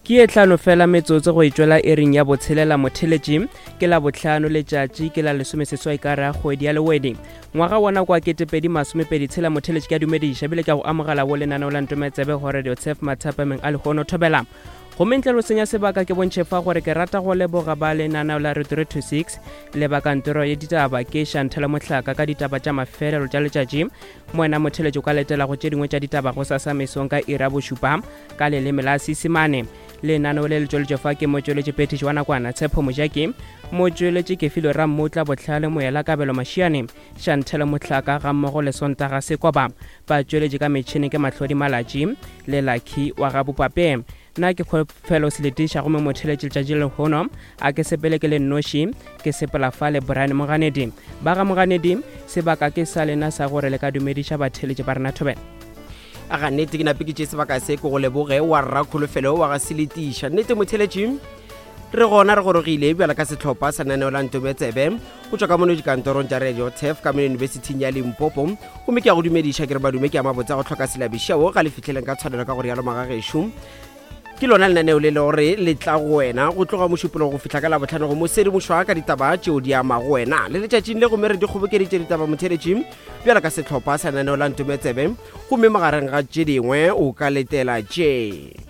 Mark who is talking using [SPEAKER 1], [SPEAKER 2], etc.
[SPEAKER 1] Ke e tlhano fela metsotso go itswela ering ya botshelela motheletši ke la botlhano letšatši ke la 16 ka ra kgwedi ya Lewedi ngwaga wona kwa 2026 motheletši ka dumediša bile ka go amogela bo lenaneo la ntometsebe go radio Tsef Mathapameng a lehono thobela gomme ntle lo senya sebaka ke bontšhefa gore ke rata go leboga ba lenaneo la Radio 326 le bakantoro ya ditaba ke Shantela Mohlaka ka ditaba tša mafelelo tša letšatši moena motheletši ka letela go tše dingwe tša ditaba go sasa mesong ka ira bošupa ka leleme la Seesimane lenaneo le letšoletše fa ke motšweletši Petiši wa nakwana Tshepo Mojaki motšweletši ke Filo Rammotla Bohlale Moela Kabelo Mašiane Shantela Mohlaka ga mmogo le Sontaga Sekoba ba tšweletše ka metšhene ke Mahlodi Malatši le Lucky wa ga Bopape na ke kgopelo seletiša gomme motheletši letšatši lehono a ke sepele ke le nnoši ke sepela fa le Brian Moganedi ba ga Moganedi sebaka ke sa lena sa gore le ka dumediša batheletši ba rena thobela
[SPEAKER 2] a ga nnete ke napiketše sebaka se ke go leboge wa rra kgolofelo wa ga seletiša nnete motheletši re gona re gorogile bjala ka setlhopha sa naneo la ntometsebe go tšwa ka mono dikantorong tša radio Tef ka mo yunibesithing ya Limpopo gomme ke ya go dumediša ke re badume ke ya mabotse go tlhoka selabišao ga le fitlheleng ka tshwanelo ka gore yalo magagešo ke lona lenaneo le le gore le tla go wena go tloga mošupolo go fihla ka la botlhano go mosedi mošwa ka ditaba tšeo di ama go wena le letšatšing le gomme re di kgobokeditše ditaba motheletši bjala ka setlhopha sa naneo la ntometsebe gomme magareng ga tše dingwe o ka letela tše